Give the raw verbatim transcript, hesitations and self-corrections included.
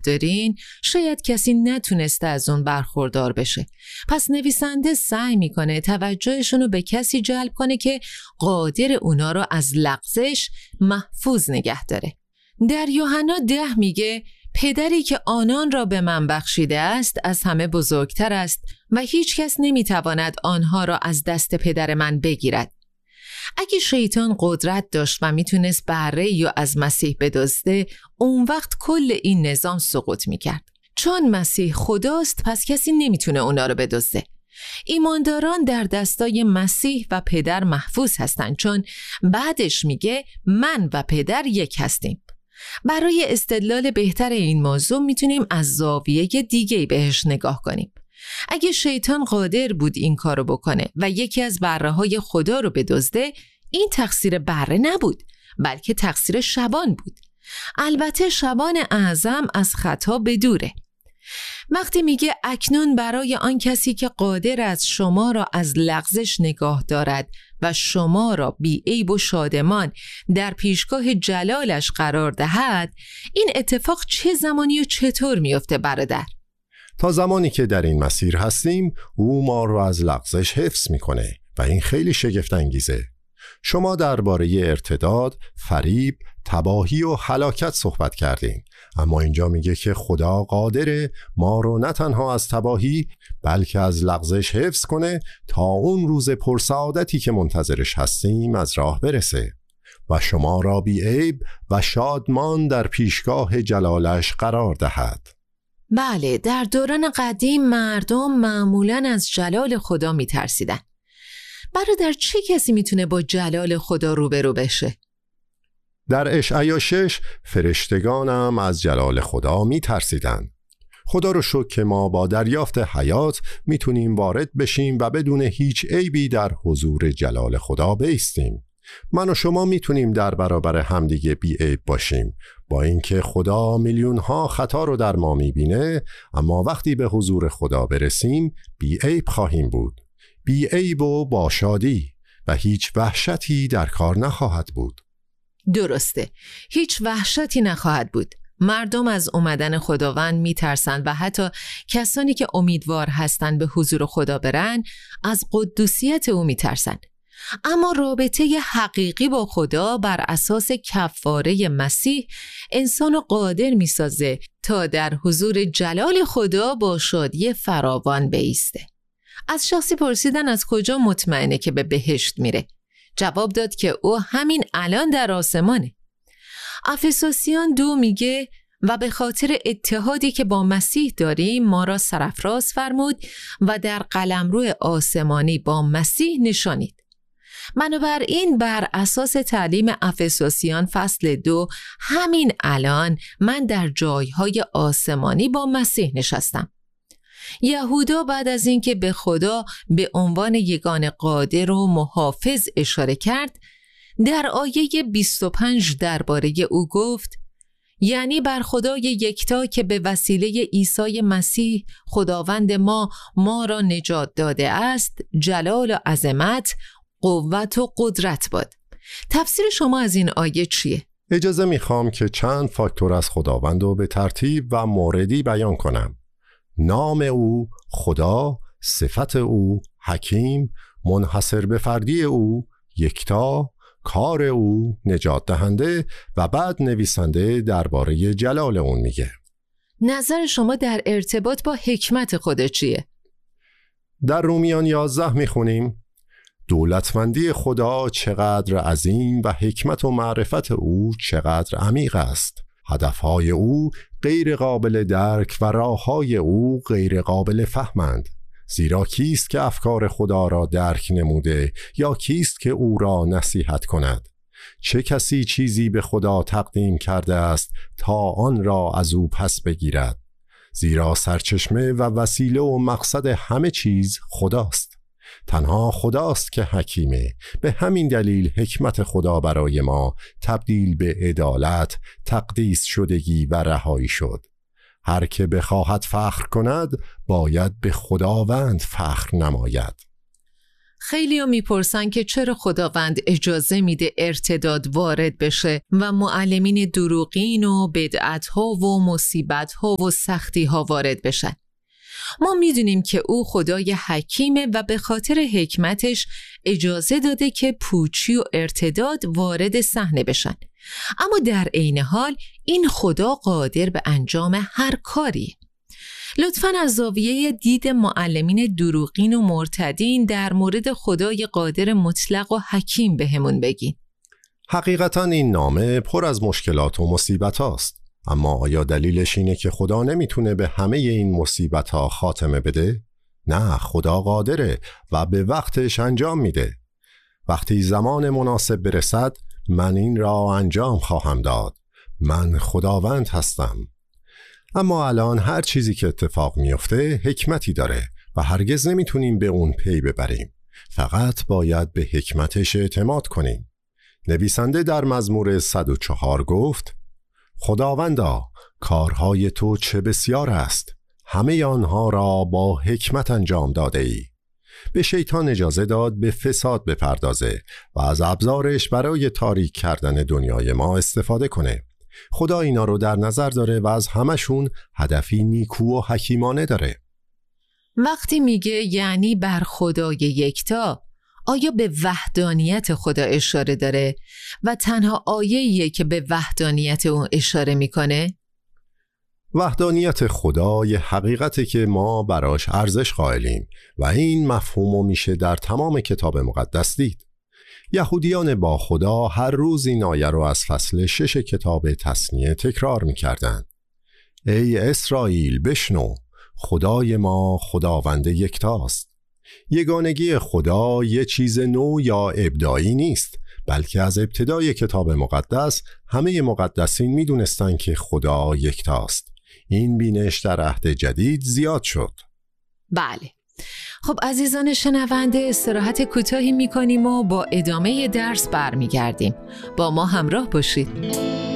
دارین شاید کسی نتونسته از اون برخوردار بشه. پس نویسنده سعی میکنه توجهشون رو به کسی جلب کنه که قادر اونا رو از لغزش محفوظ نگه داره. در یوحنا ده میگه پدری که آنان را به من بخشیده است از همه بزرگتر است و هیچ کس نمیتواند آنها را از دست پدر من بگیرد. اگه شیطان قدرت داشت و میتونست بره یا از مسیح بدزده، اون وقت کل این نظام سقوط میکرد. چون مسیح خداست پس کسی نمیتونه اونا رو بدزده. ایمانداران در دستای مسیح و پدر محفوظ هستن، چون بعدش میگه من و پدر یک هستیم. برای استدلال بهتر این موضوع میتونیم از زاویه دیگه‌ای بهش نگاه کنیم. اگه شیطان قادر بود این کارو بکنه و یکی از بره‌های خدا رو بدزده، این تقصیر بره نبود، بلکه تقصیر شبان بود. البته شبان اعظم از خطا بدوره. وقتی میگه اکنون برای آن کسی که قادر از شما را از لغزش نگاه دارد و شما را بی عیب و شادمان در پیشگاه جلالش قرار دهد، این اتفاق چه زمانی و چطور میفته برادر؟ تا زمانی که در این مسیر هستیم او ما را از لغزش حفظ میکنه و این خیلی شگفت انگیزه. شما درباره ارتداد، فریب، تباهی و هلاکت صحبت کردین، اما اینجا میگه که خدا قادره ما رو نه تنها از تباهی بلکه از لغزش حفظ کنه تا اون روز پرسعادتی که منتظرش هستیم از راه برسه و شما را بی عیب و شادمان در پیشگاه جلالش قرار دهد. بله، در دوران قدیم مردم معمولاً از جلال خدا میترسیدن. برادر چه کسی میتونه با جلال خدا روبرو بشه؟ در اشعیا شش فرشتگانم از جلال خدا میترسیدن. خدا رو شکر که ما با دریافت حیات میتونیم وارد بشیم و بدون هیچ عیبی در حضور جلال خدا بایستیم. من و شما میتونیم در برابر همدیگه بی عیب باشیم، با اینکه خدا میلیون ها خطا رو در ما میبینه، اما وقتی به حضور خدا برسیم بی عیب خواهیم بود، بی عیب و با شادی و هیچ وحشتی در کار نخواهد بود. درسته، هیچ وحشتی نخواهد بود. مردم از اومدن خداوند میترسن و حتی کسانی که امیدوار هستن به حضور خدا برن از قدوسیت او میترسن. اما رابطه حقیقی با خدا بر اساس کفاره مسیح انسان رو قادر میسازه تا در حضور جلال خدا با شادی فراوان بایسته. از شخصی پرسیدن از کجا مطمئنه که به بهشت میره. جواب داد که او همین الان در آسمانه. افسوسیان دو میگه و به خاطر اتحادی که با مسیح داریم ما را سرافراز فرمود و در قلمرو آسمانی با مسیح نشانید. بنابراین بر اساس تعلیم افسوسیان فصل دو همین الان من در جایهای آسمانی با مسیح نشستم. یهودا بعد از اینکه به خدا به عنوان یگان قادر و محافظ اشاره کرد، در آیه بیست و پنج درباره او گفت یعنی بر خدای یکتا که به وسیله عیسی مسیح خداوند ما ما را نجات داده است جلال و عظمت، قوت و قدرت باد. تفسیر شما از این آیه چیه؟ اجازه میخوام که چند فاکتور از خداوند رو به ترتیب و موردی بیان کنم. نام او خدا، صفت او حکیم، منحصر به فردی او یکتا، کار او نجات دهنده و بعد نویسنده درباره جلال اون میگه. نظر شما در ارتباط با حکمت خدا چیه؟ در رومیان یازده میخونیم دولتمندی خدا چقدر عظیم و حکمت و معرفت او چقدر عمیق است. هدفهای او غیر قابل درک و راههای او غیر قابل فهمند. زیرا کیست که افکار خدا را درک نموده یا کیست که او را نصیحت کند؟ چه کسی چیزی به خدا تقدیم کرده است تا آن را از او پس بگیرد؟ زیرا سرچشمه و وسیله و مقصد همه چیز خداست. تنها خداست که حکیمه. به همین دلیل حکمت خدا برای ما تبدیل به عدالت، تقدیس شدگی و رهایی شد. هر که بخواهد فخر کند باید به خداوند فخر نماید. خیلی ها میپرسن که چرا خداوند اجازه میده ارتداد وارد بشه و معلمین دروغین و بدعت ها و مصیبت ها و سختی ها وارد بشن. ما میدونیم که او خدای حکیمه و به خاطر حکمتش اجازه داده که پوچی و ارتداد وارد صحنه بشن. اما در عین حال این خدا قادر به انجام هر کاری. لطفاً از زاویه دید معلمین دروغین و مرتدین در مورد خدای قادر مطلق و حکیم بهمون بگین. حقیقتاً این نامه پر از مشکلات و مصیبت هاست. اما آیا دلیلش اینه که خدا نمیتونه به همه این مصیبت ها خاتمه بده؟ نه، خدا قادره و به وقتش انجام میده. وقتی زمان مناسب برسد من این را انجام خواهم داد. من خداوند هستم. اما الان هر چیزی که اتفاق میفته حکمتی داره و هرگز نمیتونیم به اون پی ببریم. فقط باید به حکمتش اعتماد کنیم. نویسنده در مزمور صد و چهار گفت: خداوندا، کارهای تو چه بسیار است، همه آنها را با حکمت انجام داده ای. به شیطان اجازه داد به فساد بپردازه و از ابزارش برای تاریک کردن دنیای ما استفاده کنه. خدا اینا رو در نظر داره و از همشون هدفی نیکو و حکیمانه داره. وقتی میگه یعنی بر خدای یکتا، آیا به وحدانیت خدا اشاره داره و تنها آیه‌ایه که به وحدانیت اون اشاره میکنه؟ وحدانیت خدا یه حقیقته که ما براش ارزش قائلیم و این مفهومو میشه در تمام کتاب مقدس دید. یهودیان با خدا هر روز این آیه رو از فصل شش کتاب تثنیه تکرار میکردن: ای اسرائیل بشنو، خدای ما خداوند یکتاست. یگانگی خدا یه چیز نو یا ابداعی نیست، بلکه از ابتدای کتاب مقدس همه مقدسین میدونستن که خدا یکتاست. این بینش در عهد جدید زیاد شد. بله. خب عزیزان شنونده، استراحت کوتاهی میکنیم و با ادامه درس برمیگردیم. با ما همراه باشید.